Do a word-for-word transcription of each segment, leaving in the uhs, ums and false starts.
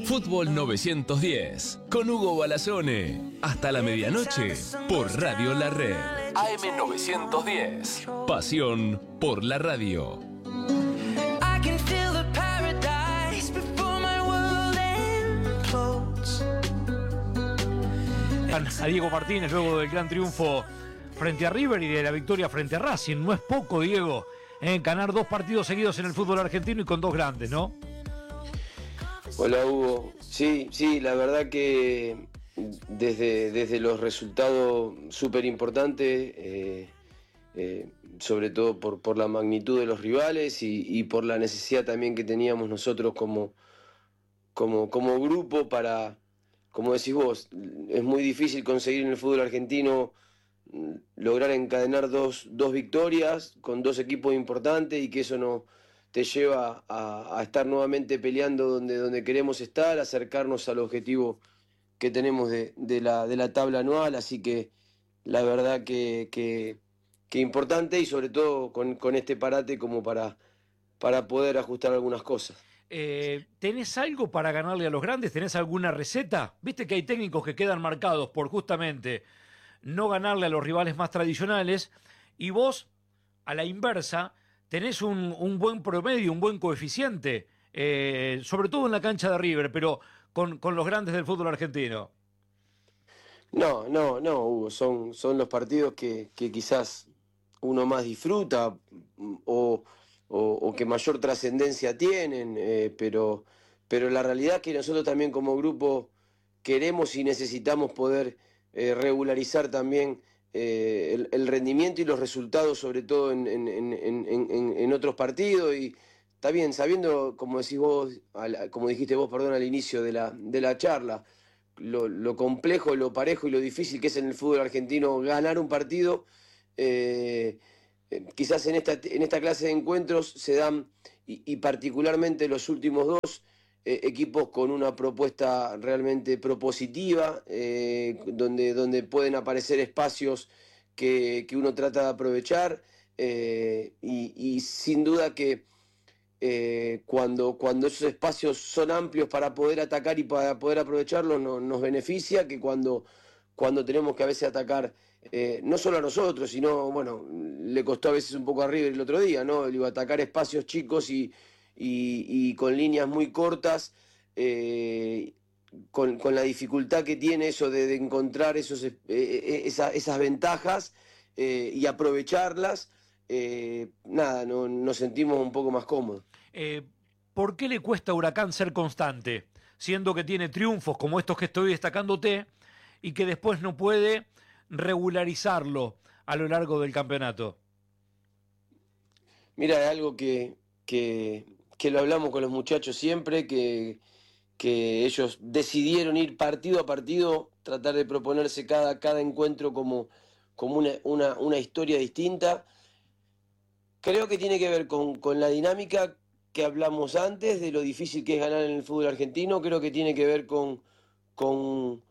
Fútbol novecientos diez, con Hugo Balazone. Hasta la medianoche, por Radio La Red. A M novecientos diez. Pasión por la radio. A Diego Martínez luego del gran triunfo frente a River y de la victoria frente a Racing. No es poco, Diego, en ganar dos partidos seguidos en el fútbol argentino y con dos grandes, ¿no? Hola, Hugo. Sí, sí, la verdad que desde, desde los resultados súper importantes, eh, eh, sobre todo por, por la magnitud de los rivales y, y por la necesidad también que teníamos nosotros como, como, como grupo para, como decís vos, es muy difícil conseguir en el fútbol argentino lograr encadenar dos, dos victorias con dos equipos importantes y que eso no te lleva a, a estar nuevamente peleando donde, donde queremos estar, acercarnos al objetivo que tenemos de, de, la, de la tabla anual, así que la verdad que, que, que importante y sobre todo con, con este parate como para, para poder ajustar algunas cosas. Eh, ¿Tenés algo para ganarle a los grandes? ¿Tenés alguna receta? Viste que hay técnicos que quedan marcados por justamente no ganarle a los rivales más tradicionales y vos, a la inversa, tenés un, un buen promedio, un buen coeficiente, eh, sobre todo en la cancha de River, pero con, con los grandes del fútbol argentino. No, no, no, Hugo, son, son los partidos que, que quizás uno más disfruta o, o, o que mayor trascendencia tienen, eh, pero, pero la realidad es que nosotros también como grupo queremos y necesitamos poder eh, regularizar también Eh, el, el rendimiento y los resultados, sobre todo en, en, en, en, en otros partidos, y está bien, sabiendo, como decís vos, al, como dijiste vos, perdón, al inicio de la, de la charla, lo, lo complejo, lo parejo y lo difícil que es en el fútbol argentino ganar un partido, eh, eh, quizás en esta, en esta clase de encuentros se dan, y, y particularmente los últimos dos, Eh, equipos con una propuesta realmente propositiva, eh, donde, donde pueden aparecer espacios que, que uno trata de aprovechar, eh, y, y sin duda que eh, cuando, cuando esos espacios son amplios para poder atacar y para poder aprovecharlos, no, nos beneficia, que cuando, cuando tenemos que a veces atacar, eh, no solo a nosotros, sino, bueno, le costó a veces un poco a River el otro día, ¿no? Digo, atacar espacios chicos y Y, y con líneas muy cortas, eh, con, con la dificultad que tiene eso de, de encontrar esos, eh, esa, esas ventajas eh, y aprovecharlas, eh, nada, no, nos sentimos un poco más cómodos. Eh, ¿Por qué le cuesta a Huracán ser constante, siendo que tiene triunfos como estos que estoy destacándote y que después no puede regularizarlo a lo largo del campeonato? Mira, es algo que... que que lo hablamos con los muchachos siempre, que, que ellos decidieron ir partido a partido, tratar de proponerse cada, cada encuentro como, como una, una, una historia distinta. Creo que tiene que ver con, con la dinámica que hablamos antes, de lo difícil que es ganar en el fútbol argentino. Creo que tiene que ver con, con,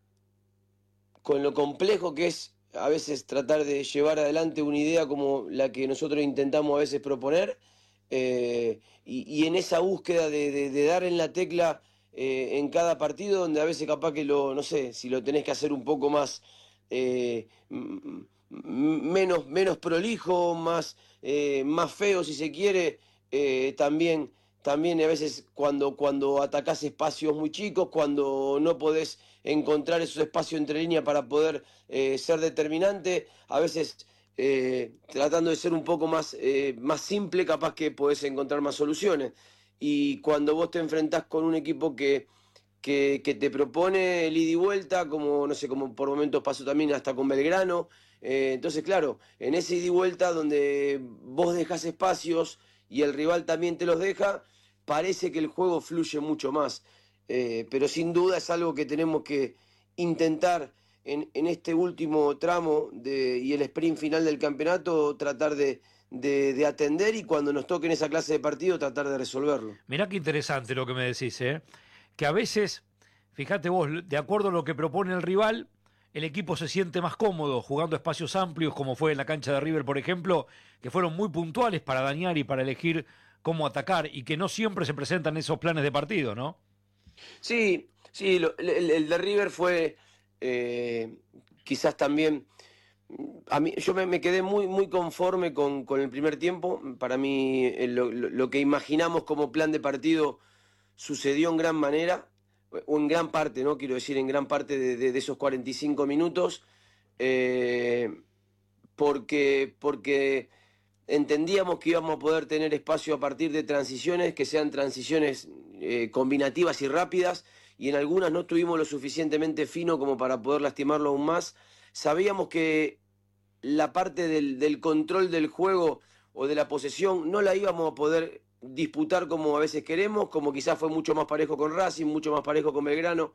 con lo complejo que es a veces tratar de llevar adelante una idea como la que nosotros intentamos a veces proponer. Eh, y, y en esa búsqueda de, de, de dar en la tecla eh, en cada partido, donde a veces capaz que lo, no sé, si lo tenés que hacer un poco más, eh, m- menos, menos prolijo, más, eh, más feo si se quiere, eh, también, también a veces cuando, cuando atacás espacios muy chicos, cuando no podés encontrar esos espacios entre líneas para poder eh, ser determinante, a veces... Eh, tratando de ser un poco más, eh, más simple, capaz que podés encontrar más soluciones. Y cuando vos te enfrentás con un equipo que, que, que te propone el ida y vuelta, como no sé, como por momentos pasó también hasta con Belgrano, eh, entonces claro, en ese ida y vuelta donde vos dejás espacios y el rival también te los deja, parece que el juego fluye mucho más. Eh, pero sin duda es algo que tenemos que intentar En, en este último tramo de, y el sprint final del campeonato, tratar de, de, de atender, y cuando nos toque en esa clase de partido tratar de resolverlo. Mirá qué interesante lo que me decís, ¿eh? Que a veces, fíjate vos, de acuerdo a lo que propone el rival, el equipo se siente más cómodo jugando espacios amplios, como fue en la cancha de River, por ejemplo, que fueron muy puntuales para dañar y para elegir cómo atacar, y que no siempre se presentan esos planes de partido, ¿no? Sí, sí, lo- el, el de River fue eh, quizás también. A mí, yo me, me quedé muy, muy conforme con, con el primer tiempo. Para mí, eh, lo, lo- lo que imaginamos como plan de partido sucedió en gran manera, o en gran parte, ¿no? Quiero decir, en gran parte de, de- de esos cuarenta y cinco minutos, eh, porque, porque entendíamos que íbamos a poder tener espacio a partir de transiciones, que sean transiciones eh, combinativas y rápidas, y en algunas no estuvimos lo suficientemente fino como para poder lastimarlo aún más. Sabíamos que la parte del, del control del juego o de la posesión no la íbamos a poder disputar como a veces queremos, como quizás fue mucho más parejo con Racing, mucho más parejo con Belgrano,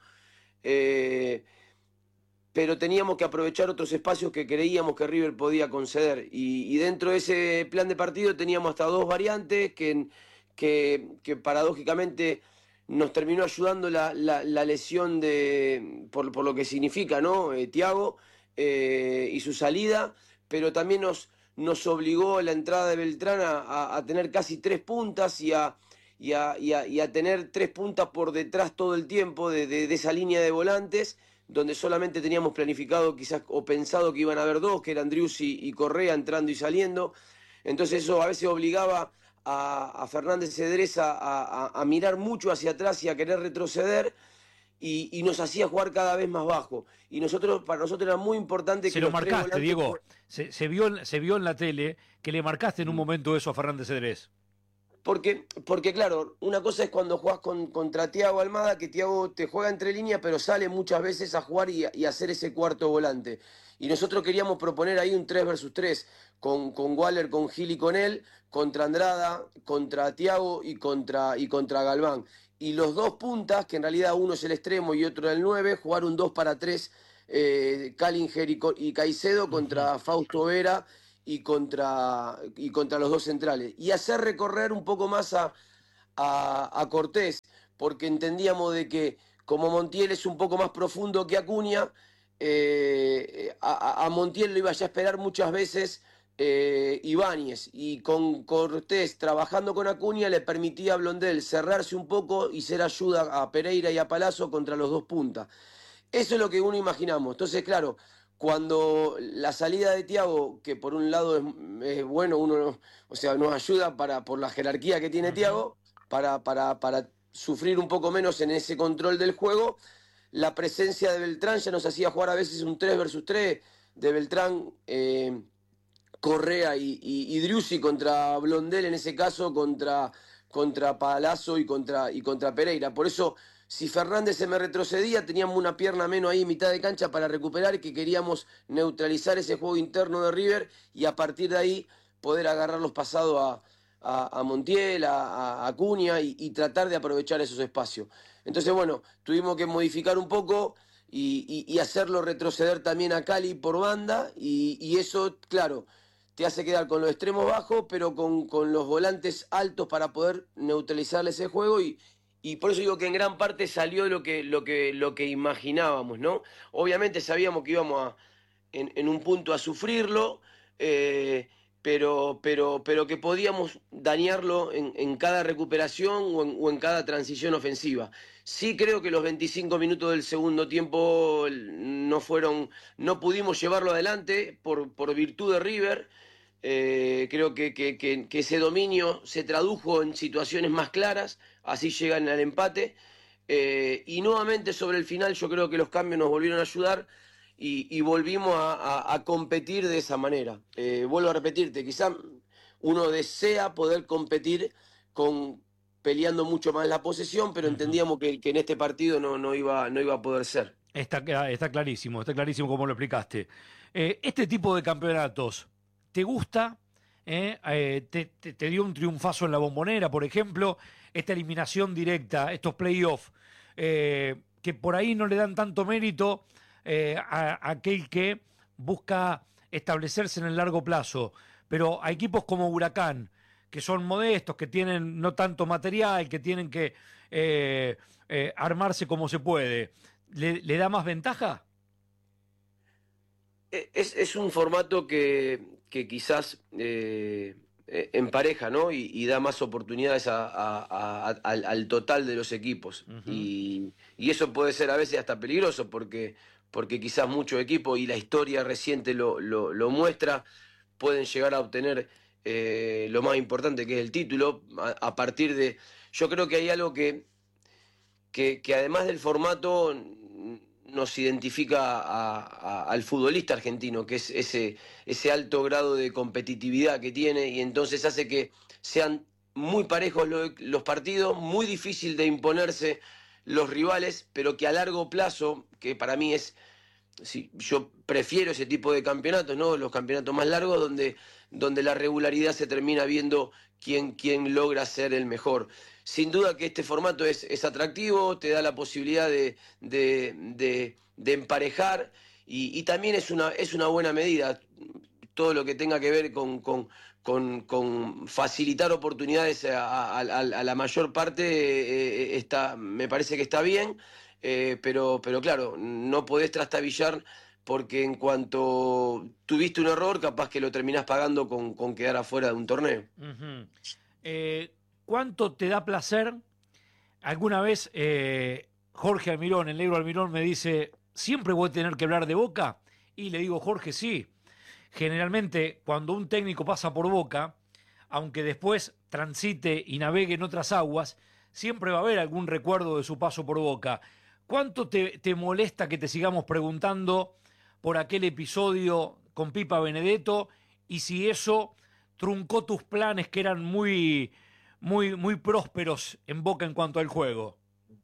eh, pero teníamos que aprovechar otros espacios que creíamos que River podía conceder. Y, y dentro de ese plan de partido teníamos hasta dos variantes que, que, que paradójicamente nos terminó ayudando la, la, la lesión de, por, por lo que significa, ¿no? Eh, Thiago eh, y su salida, pero también nos, nos obligó la entrada de Beltrán a, a- a tener casi tres puntas y a, y a, y a- y a tener tres puntas por detrás todo el tiempo de, de- de esa línea de volantes, donde solamente teníamos planificado quizás o pensado que iban a haber dos, que eran Driussi y Correa entrando y saliendo. Entonces eso a veces obligaba a, a Fernández Cedresa a, a- a mirar mucho hacia atrás y a querer retroceder y, y nos hacía jugar cada vez más bajo. Y nosotros, para nosotros era muy importante Se que lo los tres marcaste, volantes... Diego. Se, se vio, en- se vio en la tele que le marcaste en un momento eso a Fernández Cedrés. Porque, porque claro, una cosa es cuando jugás con, contra Thiago Almada, que Thiago te juega entre líneas, pero sale muchas veces a jugar y, a- y a hacer ese cuarto volante. Y nosotros queríamos proponer ahí un tres versus tres, con, con Waller, con Gil y con él, contra Andrada, contra Thiago y contra, y contra Galván. Y los dos puntas, que en realidad uno es el extremo y otro el nueve, jugar un dos para tres, eh, Callinger y, Co- y Caicedo Ujú. contra Fausto Vera y contra, y contra los dos centrales. Y hacer recorrer un poco más a, a, a Cortés, porque entendíamos de que como Montiel es un poco más profundo que Acuña, eh, a, a Montiel lo iba ya a esperar muchas veces eh, Ibáñez, y con Cortés trabajando con Acuña le permitía a Blondel cerrarse un poco y ser ayuda a Pereira y a Palazzo contra los dos puntas. Eso es lo que uno imaginamos. Entonces, claro, cuando la salida de Thiago, que por un lado es, es bueno, uno, o sea, nos ayuda para, por la jerarquía que tiene Ujú. Thiago, para, para, para sufrir un poco menos en ese control del juego, la presencia de Beltrán ya nos hacía jugar a veces un tres versus tres de Beltrán, eh, Correa y, y, y Driussi contra Blondel, en ese caso contra, contra Palazzo y contra, y contra Pereira. Por eso, si Fernández se me retrocedía, teníamos una pierna menos ahí en mitad de cancha para recuperar, que queríamos neutralizar ese juego interno de River y a partir de ahí poder agarrar los pasados a, a, a Montiel, a, a Acuña y, y tratar de aprovechar esos espacios. Entonces, bueno, tuvimos que modificar un poco y, y- y hacerlo retroceder también a Cali por banda y, y eso, claro, te hace quedar con los extremos bajos, pero con, con los volantes altos para poder neutralizar ese juego y, y por eso digo que en gran parte salió lo que, lo que, lo que imaginábamos, ¿no? Obviamente sabíamos que íbamos a, en, en un punto a sufrirlo, eh, pero, pero, pero que podíamos dañarlo en, en cada recuperación o en, o en cada transición ofensiva. Sí creo que los veinticinco minutos del segundo tiempo no fueron, no pudimos llevarlo adelante por, por virtud de River. Eh, creo que, que, que, que ese dominio se tradujo en situaciones más claras, así llegan al empate. Eh, y nuevamente sobre el final yo creo que los cambios nos volvieron a ayudar y, y volvimos a, a- a competir de esa manera. Eh, vuelvo a repetirte, quizá uno desea poder competir con peleando mucho más la posesión, pero Ujú. entendíamos que, que en este partido no, no iba, no iba a poder ser. Está, cla- está clarísimo, está clarísimo como lo explicaste. Eh, este tipo de campeonatos, ¿te gusta? ¿Eh? Eh, te, te- te dio un triunfazo en la Bombonera, por ejemplo? Esta eliminación directa, estos playoffs, eh, que por ahí no le dan tanto mérito eh, a, a aquel que busca establecerse en el largo plazo. Pero a equipos como Huracán, que son modestos, que tienen no tanto material, que tienen que eh, eh, armarse como se puede. ¿Le, le da más ventaja? E- Es, es un formato que, que quizás eh, eh, empareja, ¿no? Y, y da más oportunidades a, a- a- a- al, al total de los equipos. Ujú. Y, y eso puede ser a veces hasta peligroso porque, porque quizás muchos equipos, y la historia reciente lo, lo, lo muestra, pueden llegar a obtener eh, lo más importante que es el título a, a partir de... Yo creo que hay algo que, que, que además del formato nos identifica a- a- al futbolista argentino, que es ese, ese alto grado de competitividad que tiene y entonces hace que sean muy parejos lo- los partidos, muy difícil de imponerse los rivales, pero que a largo plazo, que para mí es, sí, yo prefiero ese tipo de campeonatos, ¿no? Los campeonatos más largos donde, donde la regularidad se termina viendo quién, quién logra ser el mejor. Sin duda que este formato es, es atractivo, te da la posibilidad de, de, de- de emparejar y, y también es una, es una buena medida. Todo lo que tenga que ver con, con- con- con facilitar oportunidades a, a- a- a la mayor parte eh, eh, está, me parece que está bien, eh, pero, pero claro, no podés trastabillar porque en cuanto tuviste un error, capaz que lo terminás pagando con, con quedar afuera de un torneo. Ujú. Eh, ¿Cuánto te da placer? Alguna vez eh, Jorge Almirón, el negro Almirón, me dice, ¿siempre voy a tener que hablar de Boca? Y le digo, Jorge, sí. Generalmente, cuando un técnico pasa por Boca, aunque después transite y navegue en otras aguas, siempre va a haber algún recuerdo de su paso por Boca. ¿Cuánto te, te molesta que te sigamos preguntando por aquel episodio con Pipa Benedetto y si eso truncó tus planes que eran muy, muy, muy prósperos en Boca en cuanto al juego?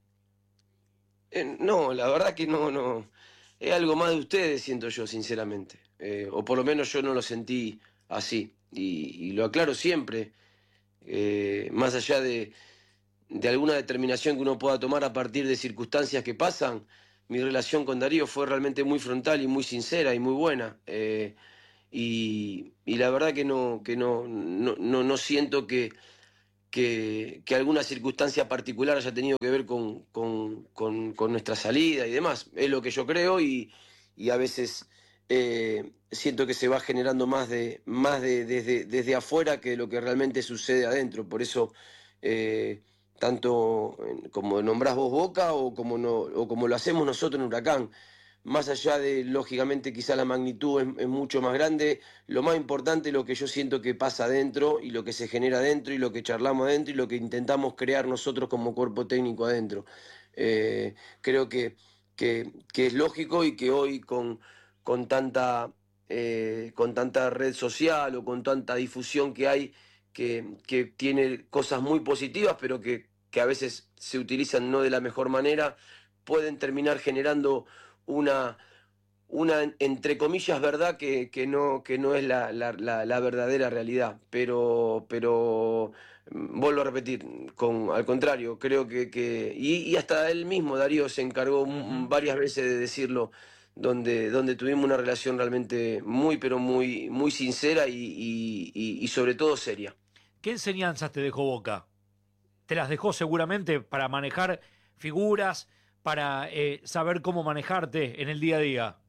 Eh, no, la verdad que no, no. Es algo más de ustedes, siento yo, sinceramente. Eh, o por lo menos yo no lo sentí así. Y, y lo aclaro siempre. Eh, más allá de, de alguna determinación que uno pueda tomar a partir de circunstancias que pasan, mi relación con Darío fue realmente muy frontal y muy sincera y muy buena. Eh, y, y la verdad que no, que no, no, no, no siento que que, que alguna circunstancia particular haya tenido que ver con, con- con- con nuestra salida y demás. Es lo que yo creo y, y a veces eh, siento que se va generando más, de, más de, desde, desde afuera que lo que realmente sucede adentro. Por eso, eh, tanto en- como nombrás vos Boca o como, no, o como lo hacemos nosotros en Huracán, más allá de, lógicamente, quizá la magnitud es, es mucho más grande, lo más importante es lo que yo siento que pasa adentro y lo que se genera adentro y lo que charlamos adentro y lo que intentamos crear nosotros como cuerpo técnico adentro. Eh, creo que, que- que es lógico y que hoy con, con tanta, eh, con tanta red social o con tanta difusión que hay, que, que tiene cosas muy positivas, pero que, que a veces se utilizan no de la mejor manera, pueden terminar generando una, una entre comillas, verdad que, que no, que no es la, la- la- la verdadera realidad. Pero, pero mm, vuelvo a repetir, con, al contrario, creo que, que y, y hasta él mismo, Darío, se encargó mm, Ujú. varias veces de decirlo, donde, donde tuvimos una relación realmente muy, pero muy, muy sincera y, y- y- y sobre todo seria. ¿Qué enseñanzas te dejó Boca? Te las dejó seguramente para manejar figuras, para eh, saber cómo manejarte en el día a día.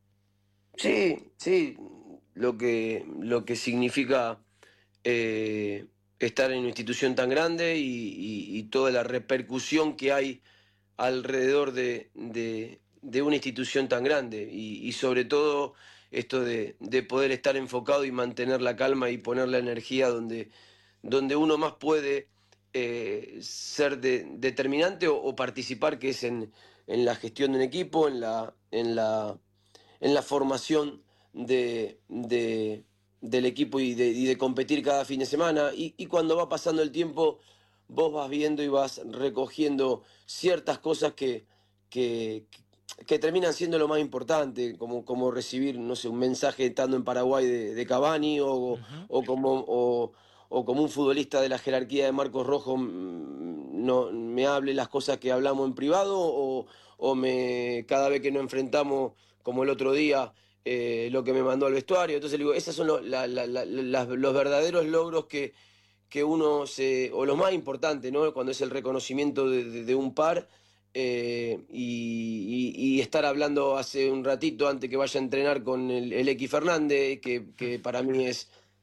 Sí, sí, lo que, lo que significa eh, estar en una institución tan grande y, y- y toda la repercusión que hay alrededor de, de- de una institución tan grande y, y sobre todo esto de, de poder estar enfocado y mantener la calma y poner la energía donde, donde uno más puede eh, ser de- determinante o, o participar, que es en, en la gestión de un equipo, en la, en la en la formación de, de- del equipo y de, y de competir cada fin de semana. Y, y cuando va pasando el tiempo, vos vas viendo y vas recogiendo ciertas cosas que, que, que terminan siendo lo más importante, como, como recibir, no sé, un mensaje estando en Paraguay de, de Cavani o, Ujú. o como... o- o como un futbolista de la jerarquía de Marcos Rojo mm, no, me hable las cosas que hablamos en privado o, o me cada vez que nos enfrentamos como el otro día, eh, lo que me mandó al vestuario. Entonces, digo, esos son los, la- la- la- las- los verdaderos logros que, que uno se, o los más importantes, ¿no? Cuando es el reconocimiento de, de- de un par. eh, y, y- y estar hablando hace un ratito antes que vaya a entrenar con el, el X Fernández, que, que para mí es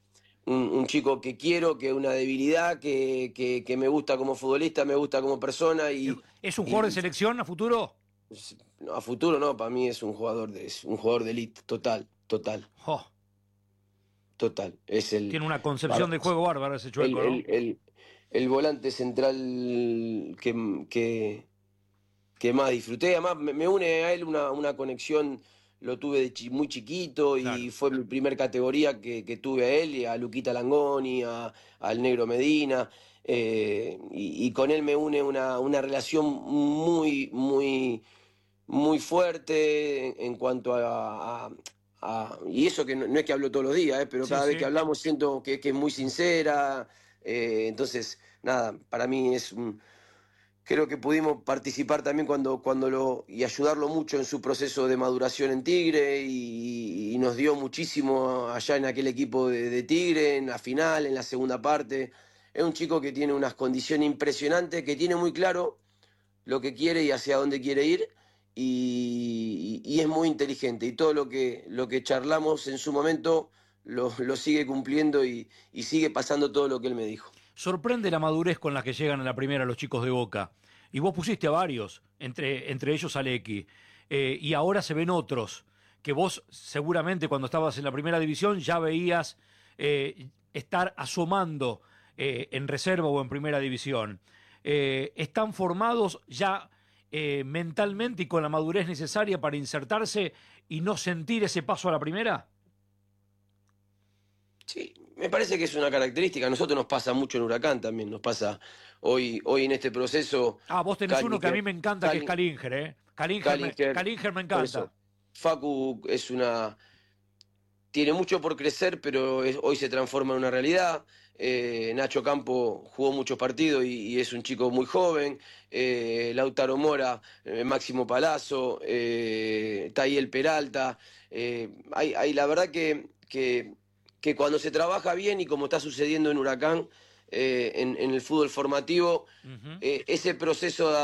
un, un chico que quiero, que es una debilidad, que, que, que me gusta como futbolista, me gusta como persona. Y, ¿Es un jugador y, de selección a futuro? no, a futuro no, para mí es un jugador de, es un jugador de elite, total, total. Oh. Total. Es el, Tiene una concepción de juego bárbara ese Chueco, el, ¿no? el, el, el volante central que, que, que más disfruté. Además, me, me une a él una, una conexión, lo tuve de chi, muy chiquito y Claro. fue mi primer categoría que, que tuve a él, y a Luquita Langoni, a, al Negro Medina. Eh, y, y con él me une una, una relación muy, muy, muy fuerte en, en cuanto a, a Ah, y eso que no, no es que hablo todos los días, eh, pero Sí, cada sí. vez que hablamos siento que, que es muy sincera. Eh, entonces, nada, para mí es un... Creo que pudimos participar también cuando, cuando lo... y ayudarlo mucho en su proceso de maduración en Tigre, y, y nos dio muchísimo allá en aquel equipo de, de Tigre, en la final, en la segunda parte. Es un chico que tiene unas condiciones impresionantes, que tiene muy claro lo que quiere y hacia dónde quiere ir. Y, y es muy inteligente, y todo lo que, lo que charlamos en su momento lo, lo sigue cumpliendo, y, y sigue pasando todo lo que él me dijo. Sorprende la madurez con la que llegan a la primera los chicos de Boca. Y vos pusiste a varios, entre, entre ellos a Lecky. Eh, y ahora se ven otros, que vos seguramente cuando estabas en la primera división ya veías eh, estar asomando eh, en reserva o en primera división. Eh, ¿Están formados ya eh, mentalmente y con la madurez necesaria para insertarse y no sentir ese paso a la primera? Sí, me parece que es una característica. A nosotros nos pasa mucho en Huracán también. Nos pasa hoy, hoy en este proceso. Ah, vos tenés uno que a mí me encanta, que es Calinger, ¿eh? Calinger, me, Calinger, Calinger me por encanta. eso, Facu es una... Tiene mucho por crecer, pero es- hoy se transforma en una realidad. Eh, Nacho Campo jugó muchos partidos y, y es un chico muy joven. Eh, Lautaro Mora, eh, Máximo Palazzo, eh, Tayel Peralta. Eh, hay, hay la verdad que, que, que cuando se trabaja bien, y como está sucediendo en Huracán, eh, en, en el fútbol formativo, Uh-huh. eh, ese proceso de